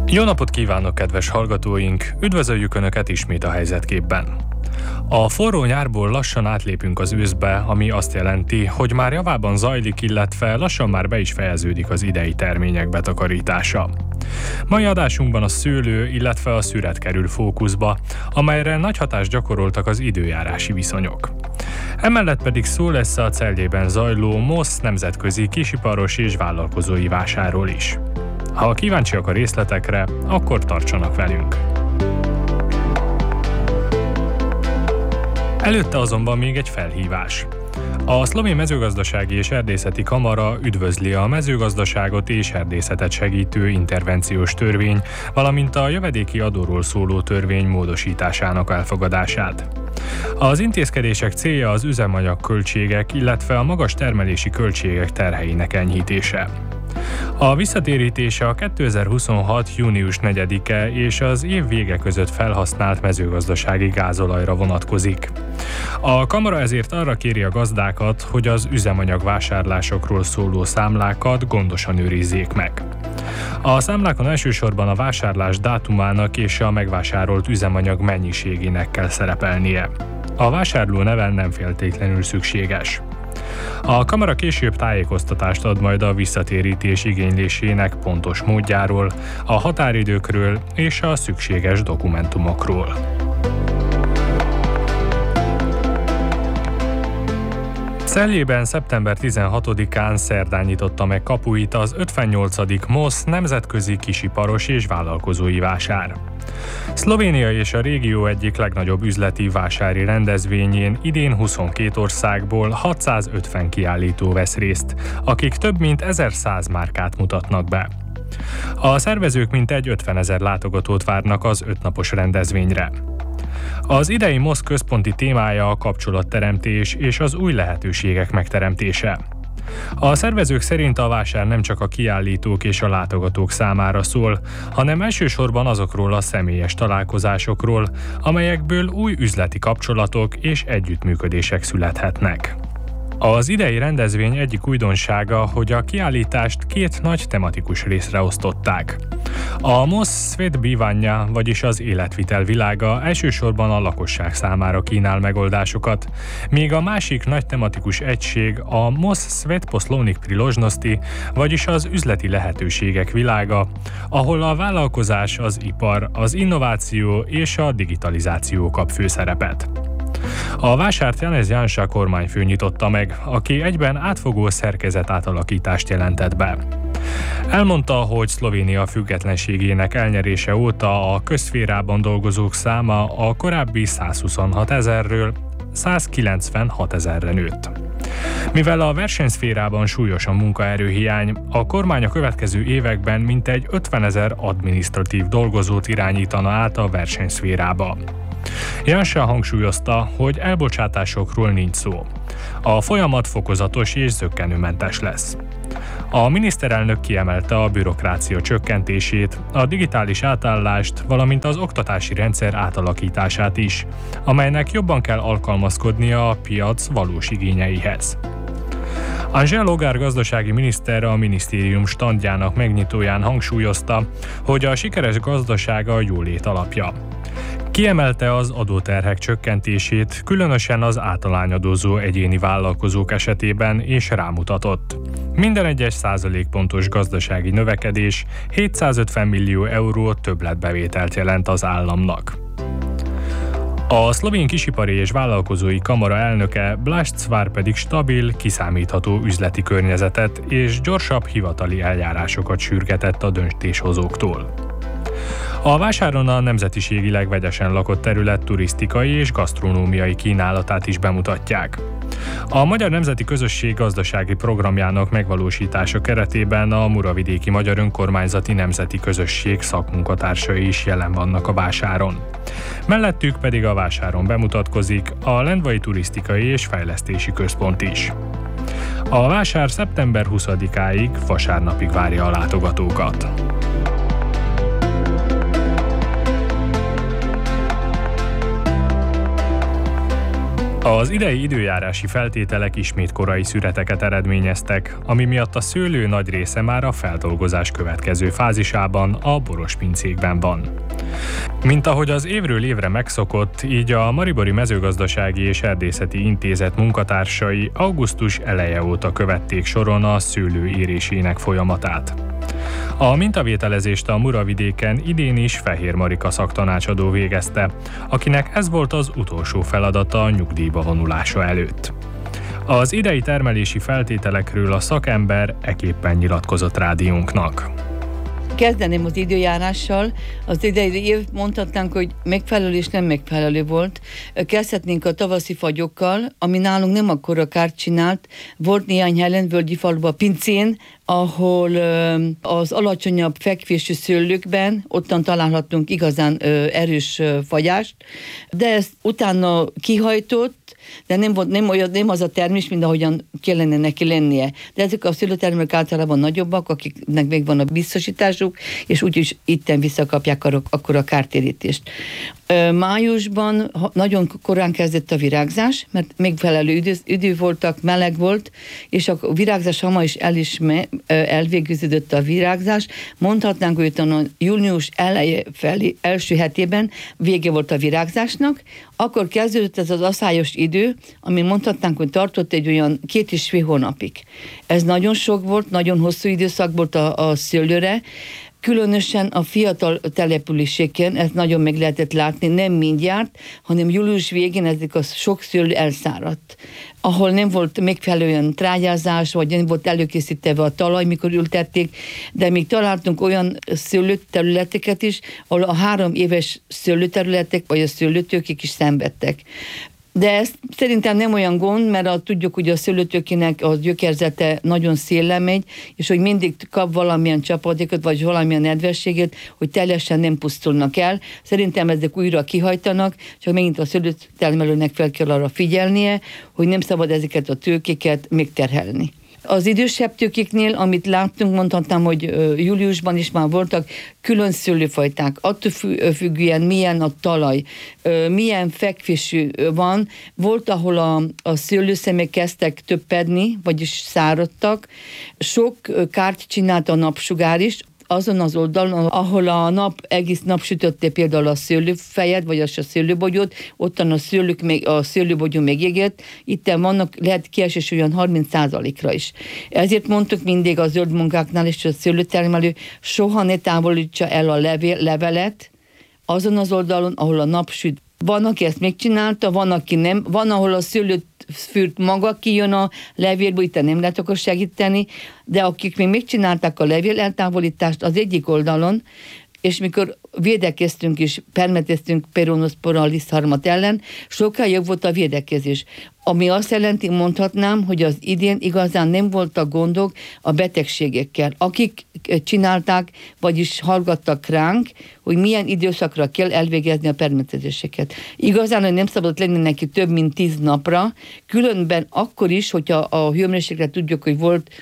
Jó napot kívánok, kedves hallgatóink! Üdvözöljük Önöket ismét a helyzetképben. A forró nyárból lassan átlépünk az őszbe, ami azt jelenti, hogy már javában zajlik, illetve lassan már be is fejeződik az idei termények betakarítása. Mai adásunkban a szőlő, illetve a szüret kerül fókuszba, amelyre nagy hatást gyakoroltak az időjárási viszonyok. Emellett pedig szó lesz a Celjében zajló MOSZ nemzetközi kisiparos és vállalkozói vásáról is. Ha kíváncsiak a részletekre, akkor tartsanak velünk! Előtte azonban még egy felhívás. A Szlovén Mezőgazdasági és Erdészeti Kamara üdvözli a mezőgazdaságot és erdészetet segítő intervenciós törvény, valamint a jövedéki adóról szóló törvény módosításának elfogadását. Az intézkedések célja az üzemanyag költségek, illetve a magas termelési költségek terheinek enyhítése. A visszatérítése a 2026. június 4-e és az év vége között felhasznált mezőgazdasági gázolajra vonatkozik. A kamara ezért arra kéri a gazdákat, hogy az üzemanyag vásárlásokról szóló számlákat gondosan őrizzék meg. A számlákon elsősorban a vásárlás dátumának és a megvásárolt üzemanyag mennyiségének kell szerepelnie. A vásárló neve nem feltétlenül szükséges. A kamara később tájékoztatást ad majd a visszatérítés igénylésének pontos módjáról, a határidőkről és a szükséges dokumentumokról. Celjében szeptember 16-án szerdán nyitotta meg kapuit az 58. MOSZ nemzetközi kisiparos és vállalkozói vásár. Szlovénia és a régió egyik legnagyobb üzleti vásári rendezvényén idén 22 országból 650 kiállító vesz részt, akik több mint 1100 márkát mutatnak be. A szervezők mintegy 50 000 látogatót várnak az 5 napos rendezvényre. Az idei MOSZ központi témája a kapcsolatteremtés és az új lehetőségek megteremtése. A szervezők szerint a vásár nem csak a kiállítók és a látogatók számára szól, hanem elsősorban azokról a személyes találkozásokról, amelyekből új üzleti kapcsolatok és együttműködések születhetnek. Az idei rendezvény egyik újdonsága, hogy a kiállítást 2 nagy tematikus részre osztották. A MOSZ Svetbivanja, vagyis az életvitel világa elsősorban a lakosság számára kínál megoldásokat, míg a másik nagy tematikus egység a MOSZ Svetposlovnik Priložnosti, vagyis az üzleti lehetőségek világa, ahol a vállalkozás, az ipar, az innováció és a digitalizáció kap főszerepet. A vásárt Janez Janša kormányfő nyitotta meg, aki egyben átfogó szerkezetátalakítást jelentett be. Elmondta, hogy Szlovénia függetlenségének elnyerése óta a közszférában dolgozók száma a korábbi 126 000-ről 196 000-re nőtt. Mivel a versenyszférában súlyos a munkaerőhiány, a kormány a következő években mintegy 50 000 adminisztratív dolgozót irányítana át a versenyszférába. Janša hangsúlyozta, hogy elbocsátásokról nincs szó. A folyamat fokozatos és zökkenőmentes lesz. A miniszterelnök kiemelte a bürokrácia csökkentését, a digitális átállást, valamint az oktatási rendszer átalakítását is, amelynek jobban kell alkalmazkodnia a piac valós igényeihez. Angel Logar gazdasági miniszter a minisztérium standjának megnyitóján hangsúlyozta, hogy a sikeres gazdaság a jólét alapja. Kiemelte az adóterhek csökkentését, különösen az általányadózó egyéni vállalkozók esetében, és rámutatott. Minden egyes százalékpontos gazdasági növekedés 750 millió euró többletbevételt jelent az államnak. A Szlovén Kisipari és Vállalkozói Kamara elnöke Blaž Cvár pedig stabil, kiszámítható üzleti környezetet és gyorsabb hivatali eljárásokat sürgetett a döntéshozóktól. A vásáron a nemzetiségileg vegyesen lakott terület turisztikai és gasztronómiai kínálatát is bemutatják. A Magyar Nemzeti Közösség gazdasági programjának megvalósítása keretében a Muravidéki Magyar Önkormányzati Nemzeti Közösség szakmunkatársai is jelen vannak a vásáron. Mellettük pedig a vásáron bemutatkozik a Lendvai Turisztikai és Fejlesztési Központ is. A vásár szeptember 20-áig, vasárnapig várja a látogatókat. Az idei időjárási feltételek ismét korai szüreteket eredményeztek, ami miatt a szőlő nagy része már a feldolgozás következő fázisában, a borospincékben van. Mint ahogy az évről évre megszokott, így a Maribori Mezőgazdasági és Erdészeti Intézet munkatársai augusztus eleje óta követték soron a szőlő érésének folyamatát. A mintavételezést a Muravidéken idén is Fehér Marika szaktanácsadó végezte, akinek ez volt az utolsó feladata a nyugdíjba vonulása előtt. Az idei termelési feltételekről a szakember ekképpen nyilatkozott rádiónknak. Kezdeném az időjárással. Az idei év mondhatnánk, hogy megfelelő és nem megfelelő volt. Kezdhetnénk a tavaszi fagyokkal, ami nálunk nem akkora kárt csinált. Volt néhány helyen, Völgyi faluban, Pincén, ahol az alacsonyabb fekvésű szőlőkben ottan találhattunk igazán erős fagyást, de ezt utána kihajtott, de nem az a termés, mint ahogyan kellene neki lennie. De ezek a szőlőtermelők általában nagyobbak, akiknek még van a biztosításuk, és úgyis itten visszakapják akkor a kártérítést. Májusban nagyon korán kezdett a virágzás, mert megfelelő idő voltak, meleg volt, és a virágzás hamar is elvégződött a virágzás. Mondhatnánk, hogy a június eleje felé, első hetében vége volt a virágzásnak, akkor kezdődött ez az aszályos idő, ami mondhatnánk, hogy tartott egy olyan 2,5 hónapig. Ez nagyon sok volt, nagyon hosszú időszak volt a szőlőre, különösen a fiatal településeken ezt nagyon meg lehetett látni, nem mindjárt, hanem július végén ezek a sok szőlő elszáradt. Ahol nem volt megfelelően trágyázás, vagy nem volt előkészítve a talaj, mikor ültették, de még találtunk olyan szőlőterületeket is, ahol a 3 éves szőlőterületek, vagy a szőlőtőkék is szenvedtek. De ez szerintem nem olyan gond, mert tudjuk, hogy a szőlőtőkének a gyökerzete nagyon szélen megy, és hogy mindig kap valamilyen csapadékot, vagy valamilyen nedvességet, hogy teljesen nem pusztulnak el. Szerintem ezek újra kihajtanak, csak megint a szőlőtermelőnek fel kell arra figyelnie, hogy nem szabad ezeket a tőkéket megterhelni. Az idősebb tőkéknél, amit láttunk, mondhatnám, hogy júliusban is már voltak külön szőlőfajták, attól függően milyen a talaj, milyen fekvésű van. Volt, ahol a szőlőszemek kezdtek töppedni, vagyis száradtak. Sok kárt csinált a napsugár is, azon az oldalon, ahol a egész nap sütötte például a szőlőfejet, vagy a szőlőbogyót, ottan a szőlőbogyó megégett, itten vannak, lehet kiesés olyan 30%-ra is. Ezért mondtuk mindig a zöld munkáknál és a szőlőtermelő, soha ne távolítsa el a levelet azon az oldalon, ahol a nap süt. Van, aki ezt megcsinálta, van, aki nem. Van, ahol a szőlőfürt maga kijön a levélből, itt nem lehet akkor segíteni, de akik még megcsinálták a levél eltávolítást az egyik oldalon, és mikor védekeztünk és permeteztünk peronoszpora lisztharmat ellen, sokkal jobb volt a védekezés. Ami azt jelenti, mondhatnám, hogy az idén igazán nem voltak gondok a betegségekkel. Akik csinálták, vagyis hallgattak ránk, hogy milyen időszakra kell elvégezni a permetezéseket. Igazán, hogy nem szabad lenni neki több mint 10 napra, különben akkor is, hogyha a hőmérsékletre tudjuk, hogy volt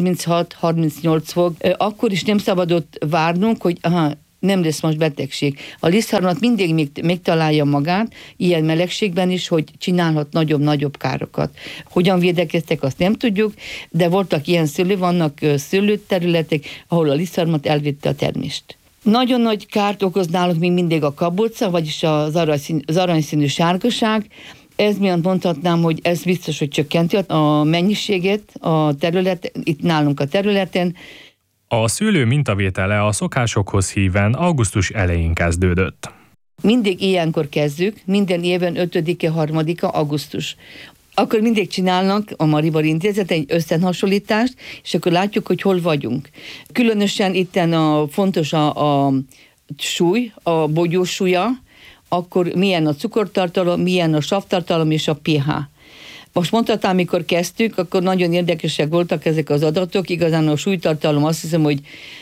36-38 fok, akkor is nem szabadott várnunk, hogy nem lesz most betegség. A lisztharmat mindig megtalálja magát, ilyen melegségben is, hogy csinálhat nagyobb károkat. Hogyan védekeztek, azt nem tudjuk, de voltak ilyen vannak szőlőterületek, ahol a lisztharmat elvitte a termést. Nagyon nagy kárt okoz nálunk még mindig a kabóca, vagyis az aranyszínű sárgaság. Ez miatt mondhatnám, hogy ez biztos, hogy csökkenti a mennyiséget a területen, itt nálunk a területen. A szőlő mintavétele a szokásokhoz híven augusztus elején kezdődött. Mindig ilyenkor kezdjük, minden éven 5-e, 3-a augusztus. Akkor mindig csinálnak a Maribori Intézet egy összehasonlítást, és akkor látjuk, hogy hol vagyunk. Különösen itten fontos a súly, a bogyó súlya, akkor milyen a cukortartalom, milyen a savtartalom és a pH. Most mondhatnám, amikor kezdtük, akkor nagyon érdekesek voltak ezek az adatok, igazán a súlytartalom azt hiszem, hogy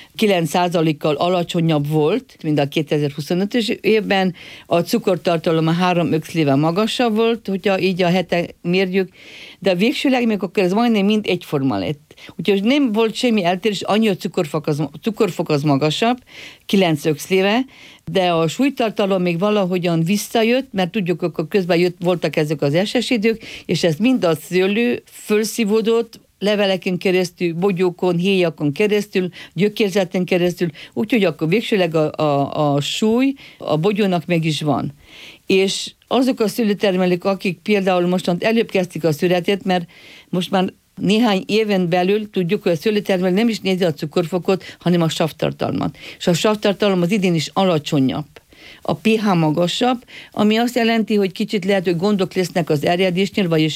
9%-kal alacsonyabb volt, mint a 2025-ös évben, a cukortartalom a 3 öxlével magasabb volt, hogyha így a hete mérjük, de végsőleg még akkor ez majdnem mind egyforma lett. Úgyhogy nem volt semmi eltérés, annyi a cukorfok az magasabb, 9 öxléve, de a súlytartalom még valahogyan visszajött, mert tudjuk, akkor közben voltak ezek az eses idők, és ez mind a szőlő fölszívódott, leveleken keresztül, bogyókon, héjakon keresztül, gyökérzeten keresztül, úgyhogy akkor végsőleg a súly a bogyónak meg is van. És azok a szőlőtermelők, akik például mostan előbb kezdték a születet, mert most már néhány éven belül tudjuk, hogy a szőlőtermelő nem is nézi a cukorfokot, hanem a savtartalmat. És a savtartalom az idén is alacsonyabb. A pH magasabb, ami azt jelenti, hogy kicsit lehet, hogy gondok lesznek az erjedésnél, vagyis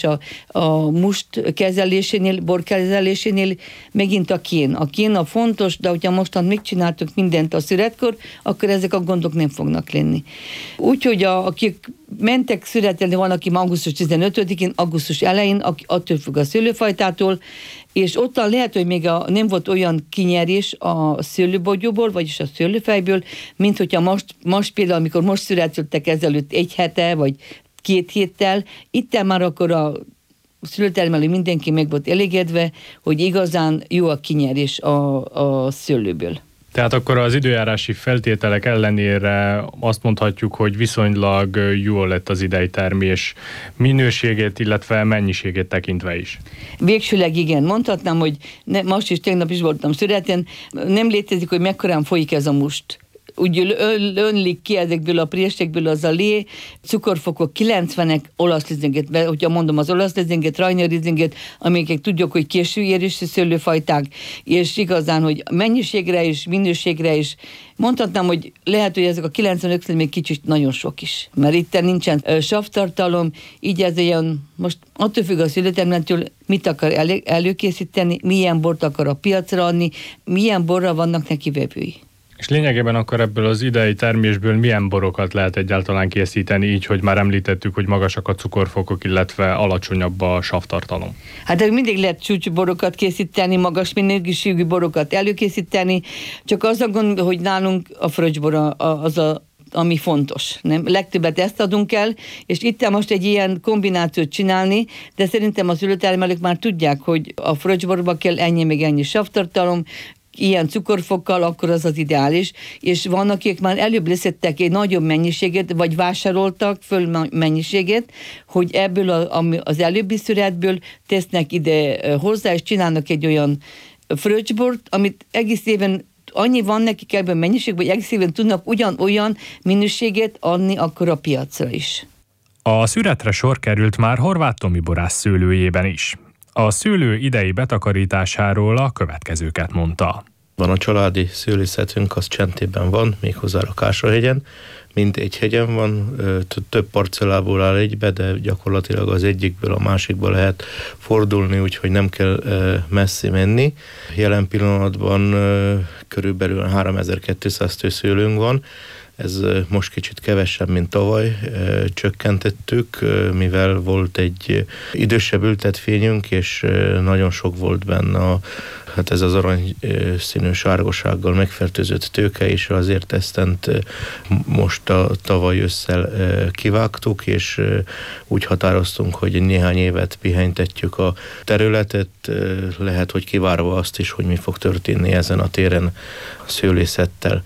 a must kezelésénél, bor kezelésénél, megint a kén. A kén a fontos, de hogyha mostan megcsináltuk mindent a születkor, akkor ezek a gondok nem fognak lenni. Úgyhogy akik mentek születelni, van, aki augusztus 15-én, augusztus elején, attól függ a szőlőfajtától, és ottan lehet, hogy még nem volt olyan kinyerés a szőlőbogyóból, vagyis a szőlőfejből, mint hogyha most például, amikor most születtek ezelőtt 1 hete, vagy 2 héttel, itt már akkor a szőlőtermelő mindenki meg volt elégedve, hogy igazán jó a kinyerés a szőlőből. Tehát akkor az időjárási feltételek ellenére azt mondhatjuk, hogy viszonylag jól lett az idei termés minőségét, illetve mennyiségét tekintve is. Végsőleg igen. Mondhatnám, hogy most is, tegnap is voltam születen, nem létezik, hogy mekkorán folyik ez a must. Úgy önlik ki ezekből a présekből az a lé, cukorfokok 90-ek, olasz lizinget, hogyha mondom az olasz lizinget, Rajner lizinget, amiket tudjuk, hogy késő érésű szőlőfajták, és igazán, hogy mennyiségre és minőségre is. Mondhatnám, hogy lehet, hogy ezek a 95 még kicsit nagyon sok is, mert itt nincsen savtartalom, így ez olyan, most attól függ a szőlőtermelőtől, mit akar előkészíteni, milyen bort akar a piacra adni, milyen borra vannak neki vevői. És lényegében akkor ebből az idei termésből milyen borokat lehet egyáltalán készíteni, így, hogy már említettük, hogy magasak a cukorfokok, illetve alacsonyabb a savtartalom? Hát mindig lehet csúcsborokat készíteni, magas minőségű borokat előkészíteni, csak az a gond, hogy nálunk a fröccsbor ami fontos. Nem? Legtöbbet ezt adunk el, és itt most egy ilyen kombinációt csinálni, de szerintem az szőlőtermelők már tudják, hogy a fröccsborba kell ennyi meg ennyi savtartalom, ilyen cukorfokkal, akkor az az ideális, és vannak, akik már előbb leszettek egy nagyobb mennyiséget, vagy vásároltak föl mennyiséget, hogy ebből az előbbi szüretből tesznek ide hozzá, és csinálnak egy olyan fröccsbort, amit egész éven annyi van nekik ebből mennyiség, hogy egész éven tudnak ugyanolyan minőséget adni akkor a piacra is. A szüretre sor került már Horváth Tomi borász szőlőjében is. A szőlő idei betakarításáról a következőket mondta. Van a családi szőlészetünk, az Csentében van, méghozzá Rakásahegyen. Mindegy hegyen van, több parcellából áll egybe, de gyakorlatilag az egyikből a másikba lehet fordulni, úgyhogy nem kell messzi menni. Jelen pillanatban körülbelül 3200 tőszőlőnk van. Ez most kicsit kevesebb, mint tavaly, csökkentettük, mivel volt egy idősebb ültetvényünk, és nagyon sok volt benne ez az aranyszínű sárgasággal megfertőzött tőke, és azért eztent most a tavaly ősszel kivágtuk, és úgy határoztunk, hogy néhány évet pihentetjük a területet, lehet, hogy kivárva azt is, hogy mi fog történni ezen a téren a szőlészettel.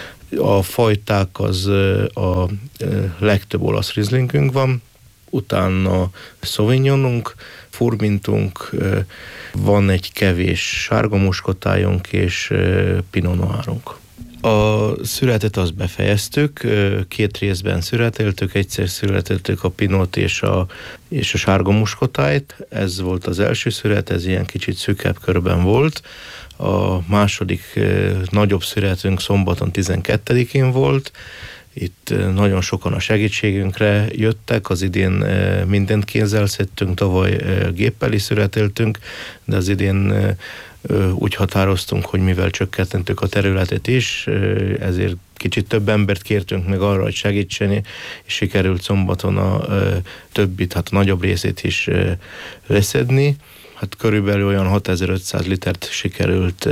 A fajták az a legtöbb olasz rizlingünk van, utána Sauvignonunk, Furmintunk, van egy kevés sárga muskotályunk és Pinot Noirunk. A születet azt befejeztük, 2 részben születeltük, egyszer születeltük a Pinot és a sárga muskotályt, ez volt az első szület, ez ilyen kicsit szűkebb körben volt. A második nagyobb születünk szombaton 12-én volt, itt nagyon sokan a segítségünkre jöttek, az idén mindent kézzel szedtünk, tavaly géppel is születeltünk, de az idén úgy határoztunk, hogy mivel csökkententük a területet is, ezért kicsit több embert kértünk meg arra, hogy segítseni, és sikerült szombaton a többit, hát a nagyobb részét is leszedni. Hát körülbelül olyan 6500 litert sikerült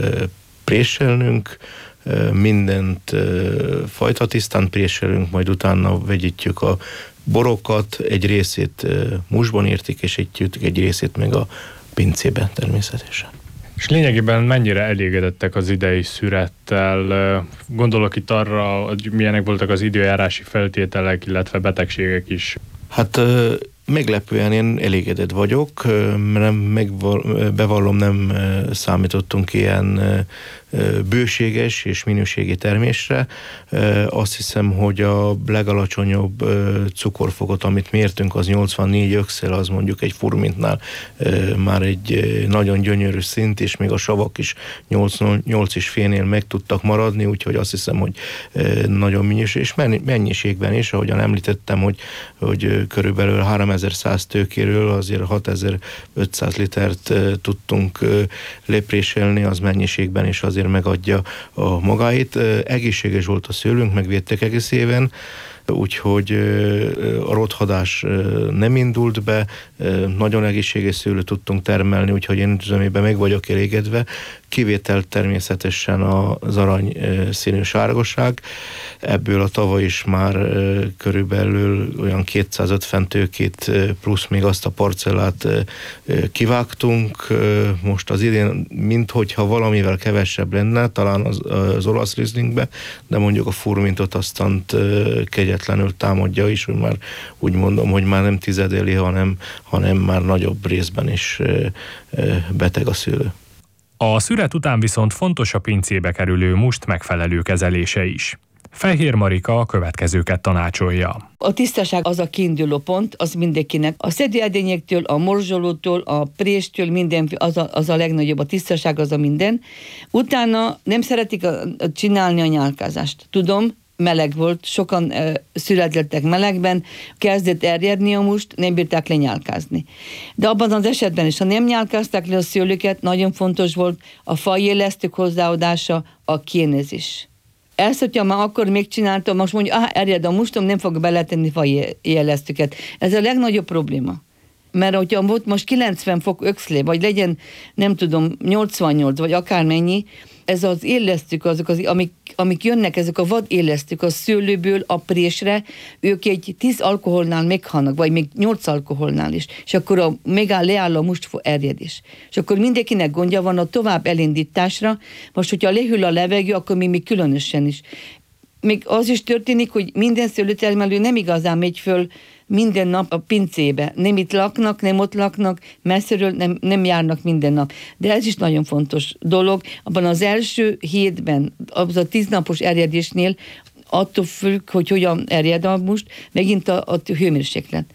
préselnünk, mindent fajtatisztán préselünk, majd utána vegyítjük a borokat, egy részét musban értékesítjük, egy részét meg a pincébe természetesen. És lényegében mennyire elégedettek az idei szürettel? Gondolok itt arra, hogy milyenek voltak az időjárási feltételek, illetve betegségek is. Hát meglepően én elégedett vagyok, bevallom, nem számítottunk ilyen bőséges és minőségi termésre. Azt hiszem, hogy a legalacsonyabb cukorfokot, amit mértünk, az 84 ökszel, az mondjuk egy furmintnál már egy nagyon gyönyörű szint, és még a savak is 8,5-nél meg tudtak maradni, úgyhogy azt hiszem, hogy nagyon minőség, és mennyiségben is, ahogyan említettem, hogy körülbelül 3100 tőkéről azért 6500 litert tudtunk lepréselni, az mennyiségben is azért megadja a magáit. Egészséges volt a szőlőnk, megvédtek egész éven, úgyhogy a rothadás nem indult be, nagyon egészséges szőlőt tudtunk termelni, úgyhogy én zömében meg vagyok elégedve. Kivétel természetesen az arany színű sárgaság. Ebből a tavaly is már körülbelül olyan 250 tőkét plusz még azt a parcellát kivágtunk. Most az idén, minthogyha valamivel kevesebb lenne, talán az olasz rizlingbe, de mondjuk a furmintot aztán kegyetlenül támadja is, hogy már úgy mondom, hogy már nem tizedeli, hanem már nagyobb részben is beteg a szőlő. A szüret után viszont fontos a pincébe kerülő must megfelelő kezelése is. Fehér Marika a következőket tanácsolja. A tisztaság az a kiinduló pont, az mindenkinek. A szedőedényektől, a morzsolótól, a préstől, minden, az a legnagyobb, a tisztaság az a minden. Utána nem szeretik csinálni a nyálkázást. Tudom, meleg volt, sokan születlettek melegben, kezdett erjedni a must, nem bírták lenyálkázni. De abban az esetben is, ha nem nyálkázták le a szőlőket, nagyon fontos volt a fajélesztők hozzáadása, a kénezés. Ezt, hogyha már akkor megcsináltam, most mondja, erjed a mustom, nem fog beletenni fajélesztőket. Ez a legnagyobb probléma. Mert hogyha volt most 90 fok öxlé, vagy legyen, nem tudom, 88, vagy akármennyi, ez az élesztők, azok, amik jönnek, ezek a vad élesztők a szőlőből a présre, ők egy 10 alkoholnál meghalnak, vagy még 8 alkoholnál is. És akkor leáll a mustfó erjedés. És akkor mindenkinek gondja van a tovább elindításra. Most, hogyha lehűl a levegő, akkor még különösen is. Még az is történik, hogy minden szőlőtermelő nem igazán megy föl minden nap a pincébe. Nem itt laknak, nem ott laknak, messziről nem járnak minden nap. De ez is nagyon fontos dolog. Abban az első hétben, az a 10 napos erjedésnél attól függ, hogy hogyan erjed a must, megint a hőmérséklet.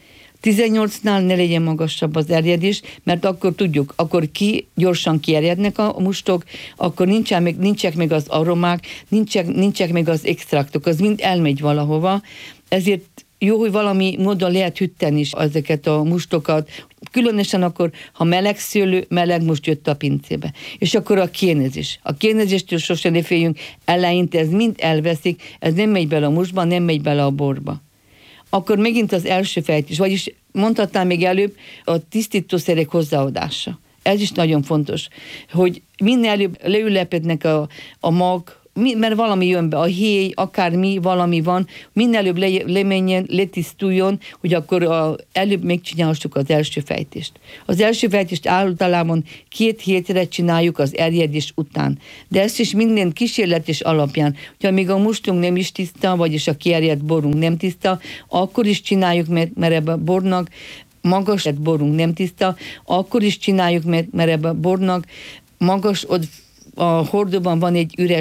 18-nál ne legyen magasabb az erjedés, mert akkor tudjuk, akkor gyorsan kierjednek a mustok, akkor nincsenek meg az aromák, nincsenek meg az extraktok, az mind elmegy valahova. Ezért jó, hogy valami módon lehet hűteni is ezeket a mustokat, különösen akkor, ha meleg szőlő, meleg must jött a pincébe. És akkor a kénezés. A kénezéstől sosem ne féljünk, eleinte ez mind elveszik, ez nem megy bele a mustba, nem megy bele a borba. Akkor megint az első fejtés, vagyis mondhatnám még előbb a tisztítószerek hozzáadása. Ez is nagyon fontos, hogy minél előbb leülepednek a mag, mert valami jön be, a héj, akármi, valami van, minél előbb lemenjen, letisztuljon, hogy akkor előbb megcsinálhassuk az első fejtést. Az első fejtést általában 2 hétre csináljuk az erjedés után. De ezt is minden kísérletes alapján, hogyha még a mustunk nem is tiszta, vagyis a kierjedt borunk nem tiszta, akkor is csináljuk, mert ebben a bornak magas borunk nem tiszta, akkor is csináljuk, mert ebben a bornak magas, a hordóban van egy üres